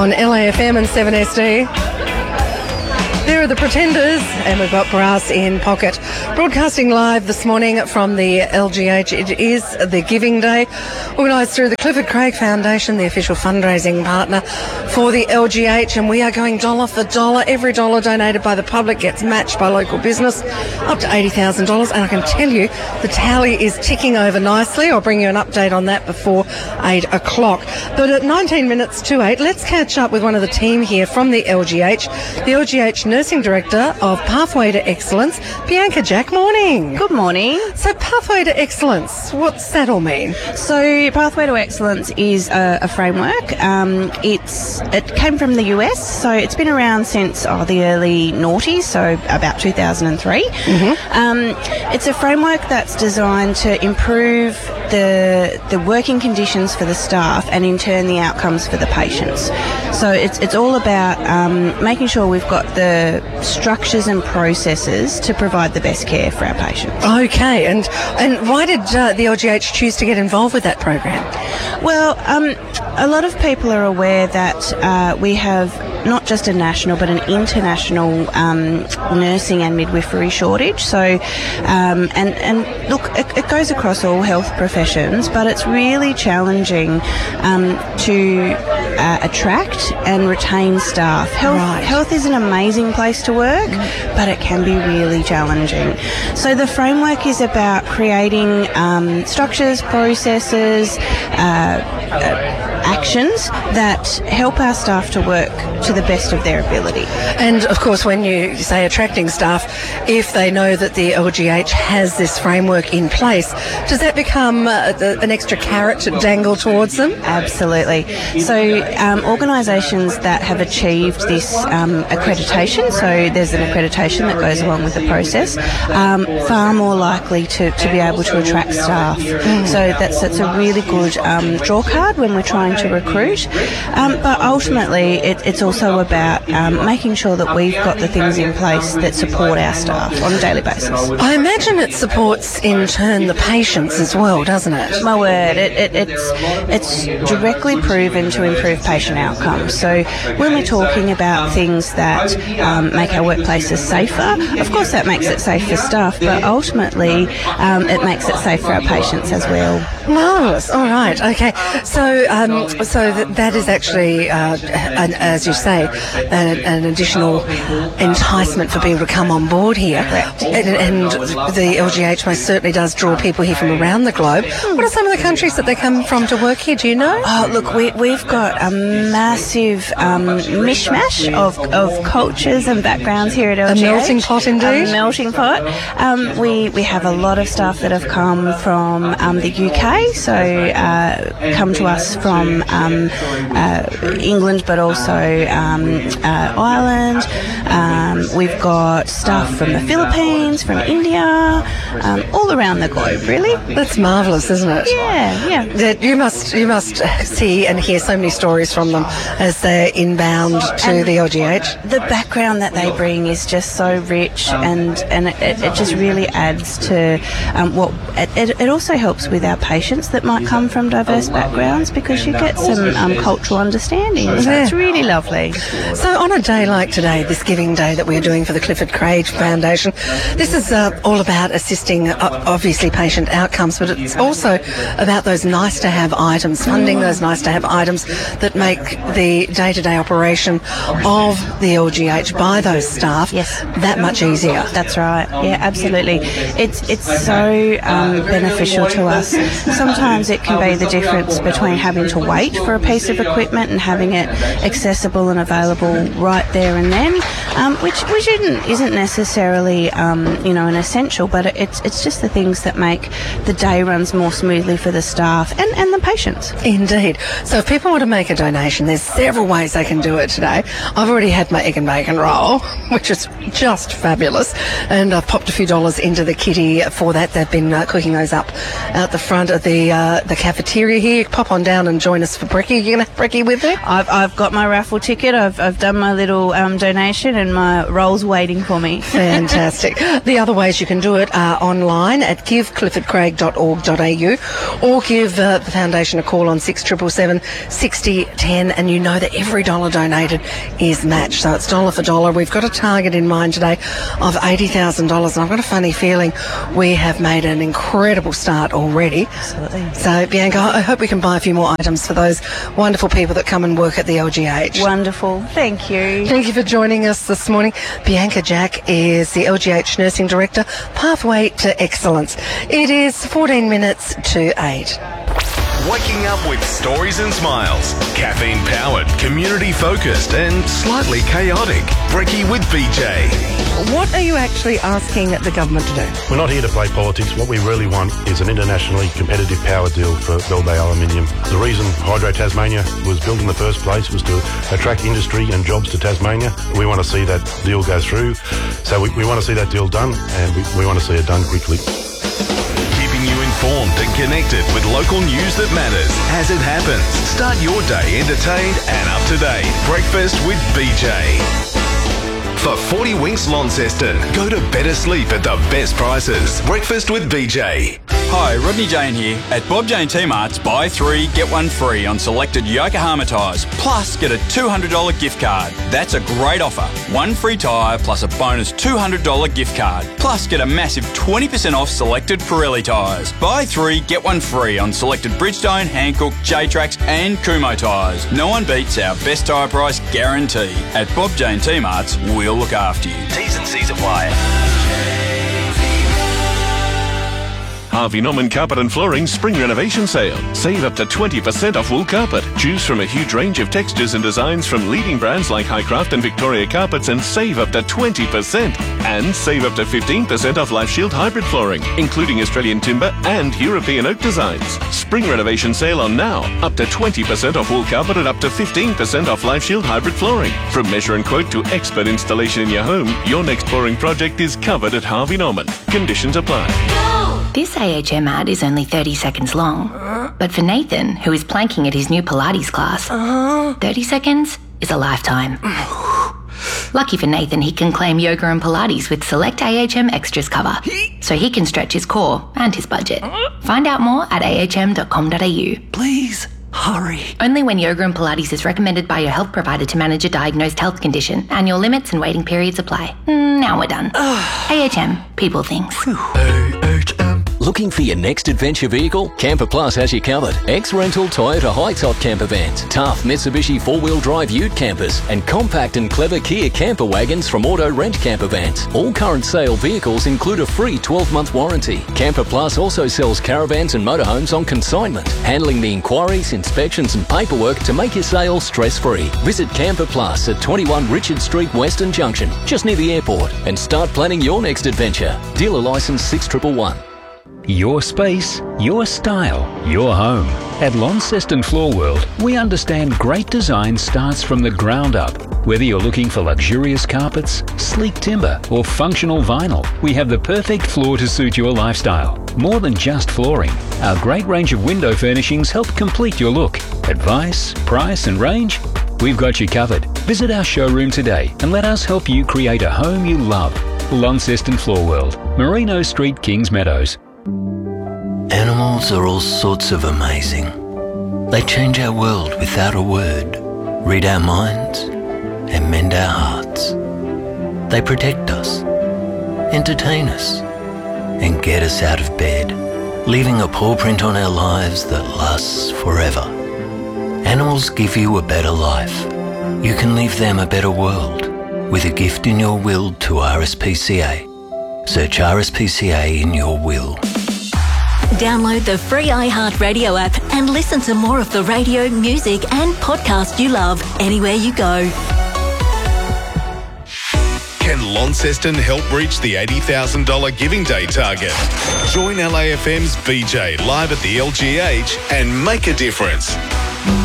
on LAFM and 7SD. There are the Pretenders, and we've got Brass in Pocket. Broadcasting live this morning from the LGH. It is the Giving Day, organised through the Clifford Craig Foundation, the official fundraising partner for the LGH, and we are going dollar for dollar. Every dollar donated by the public gets matched by local business, up to $80,000, and I can tell you the tally is ticking over nicely. I'll bring you an update on that before 8 o'clock. But at 19 minutes to 8, let's catch up with one of the team here from the LGH, the LGH Nursing Director of Pathway to Excellence, Bianca Jack. Morning. Good morning. So Pathway to Excellence, what's that all mean? So Pathway to Excellence is a framework. It came from the US, so it's been around since the early noughties, so about 2003. It's a framework that's designed to improve the working conditions for the staff and in turn the outcomes for the patients. So it's all about making sure we've got the structures and processes to provide the best care for our patients. Okay, and why did the LGH choose to get involved with that program? Well, a lot of people are aware that we have not just a national but an international nursing and midwifery shortage. So, and look, it goes across all health professions, but it's really challenging to attract and retain staff. Health is an amazing place to work, but it can be really challenging. So the framework is about creating structures, processes, actions that help our staff to work to the best of their ability. And of course, when you say attracting staff, if they know that the LGH has this framework in place, does that become an extra carrot to dangle towards them? Absolutely. So organisations that have achieved this accreditation, so there's an accreditation that goes along with the process, far more likely to be able to attract staff. So that's a really good draw card when we're trying to recruit. But ultimately, it's also about making sure that we've got the things in place that support our staff on a daily basis. I imagine it supports, in turn, the patients as well, doesn't it? My word, it's directly proven to improve patient outcomes. So when we're talking about things that make our workplaces safer, of course that makes it safe for staff, but ultimately it makes it safe for our patients as well. Marvellous. All right. Okay. So that is actually, as you say, an additional enticement for people to come on board here. Correct. And the LGH most certainly does draw people here from around the globe. What are some of the countries that they come from to work here? Do you know? Oh, look, we've got a massive mishmash of cultures and backgrounds here at LGH. A melting pot, indeed. A melting pot. We have a lot of staff that have come from the UK, so come to us from England, but also Ireland. We've got staff from the Philippines, from India, all around the globe, really. That's marvellous, isn't it? Yeah. You must see and hear so many stories from them as they're inbound to the LGH. The background that they bring is just so rich, and it just really adds to what it also helps with our patients that might come from diverse backgrounds, because you get some cultural understanding. So it's really lovely. So on a day like today, this Giving Day that we're doing for the Clifford Craig Foundation, this is all about assisting, obviously, patient outcomes, but it's also about those nice-to-have items, funding those nice-to-have items that make the day-to-day operation of the LGH by those staff that much easier. That's right. Yeah, absolutely. It's so beneficial to us. Sometimes it can be the difference between having to wait for a piece of equipment and having it accessible and available right there and then, which isn't necessarily an essential, but it's just the things that make the day runs more smoothly for the staff and the patients. Indeed. So if people want to make a donation, there's several ways they can do it today. I've already had my egg and bacon roll, which is just fabulous, and I've popped a few dollars into the kitty for that. They've been cooking those up out the front of the cafeteria here. Pop on down and join us for brekkie. You going to have brekkie with me? I've got my raffle ticket. I've done my little donation, and my roll's waiting for me. Fantastic. The other ways you can do it are online at givecliffordcraig.org.au or give the foundation a call on 6777 6010, and you know that every dollar donated is matched. So it's dollar for dollar. We've got a target in mind today of $80,000, and I've got a funny feeling we have made an incredible start already. Absolutely. So, Bianca, I hope we can buy a few more items for those wonderful people that come and work at the LGH. Wonderful. Thank you. Thank you for joining us this morning. Bianca Jack is the LGH Nursing Director, Pathway to Excellence. It is 14 minutes to 8. Waking up with stories and smiles. Caffeine-powered, community-focused and slightly chaotic. Brekkie with BJ. What are you actually asking the government to do? We're not here to play politics. What we really want is an internationally competitive power deal for Bell Bay Aluminium. The reason Hydro Tasmania was built in the first place was to attract industry and jobs to Tasmania. We want to see that deal go through. So we want to see that deal done, and we want to see it done quickly. Keeping you informed and connected with local news that matters as it happens. Start your day entertained and up to date. Breakfast with BJ. For 40 Winks Launceston, go to better sleep at the best prices. Breakfast with BJ. Hi, Rodney Jane here. At Bob Jane T-Mart's, buy 3, get 1 free on selected Yokohama tyres, plus get a $200 gift card. That's a great offer. 1 free tyre plus a bonus $200 gift card, plus get a massive 20% off selected Pirelli tyres. Buy 3, get 1 free on selected Bridgestone, Hankook, J-Trax and Kumho tyres. No one beats our best tyre price guarantee. At Bob Jane T-Mart's, we'll look after you. T's and C's apply. Harvey Norman Carpet and Flooring Spring Renovation Sale. Save up to 20% off wool carpet. Choose from a huge range of textures and designs from leading brands like Highcraft and Victoria Carpets and save up to 20%. And save up to 15% off Life Shield hybrid flooring, including Australian timber and European oak designs. Spring Renovation Sale on now. Up to 20% off wool carpet and up to 15% off Life Shield hybrid flooring. From measure and quote to expert installation in your home, your next flooring project is covered at Harvey Norman. Conditions apply. This AHM ad is only 30 seconds long, but for Nathan, who is planking at his new Pilates class, 30 seconds is a lifetime. Lucky for Nathan, he can claim yoga and Pilates with select AHM extras cover, so he can stretch his core and his budget. Find out more at ahm.com.au. Please, hurry. Only when yoga and Pilates is recommended by your health provider to manage a diagnosed health condition. Annual limits and waiting periods apply. Now we're done. AHM, people things. Looking for your next adventure vehicle? Camper Plus has you covered. Ex-rental Toyota high-top camper vans, tough Mitsubishi 4-wheel drive ute campers, and compact and clever Kia camper wagons from Auto Rent Camper Vans. All current sale vehicles include a free 12-month warranty. Camper Plus also sells caravans and motorhomes on consignment, handling the inquiries, inspections and paperwork to make your sale stress-free. Visit Camper Plus at 21 Richard Street, Western Junction, just near the airport, and start planning your next adventure. Dealer licence 6111. Your space, your style, your home. At Launceston Floor World, we understand great design starts from the ground up. Whether you're looking for luxurious carpets, sleek timber, or functional vinyl, we have the perfect floor to suit your lifestyle. More than just flooring, our great range of window furnishings help complete your look. Advice, price, and range? We've got you covered. Visit our showroom today and let us help you create a home you love. Launceston Floor World, Merino Street, Kings Meadows. Animals are all sorts of amazing. They change our world without a word, read our minds, and mend our hearts. They protect us, entertain us, and get us out of bed, leaving a paw print on our lives that lasts forever. Animals give you a better life. You can leave them a better world with a gift in your will to RSPCA. Search RSPCA in your will. Download the free iHeartRadio app and listen to more of the radio, music and podcast you love anywhere you go. Can Launceston help reach the $80,000 Giving Day target? Join LAFM's BJ live at the LGH and make a difference.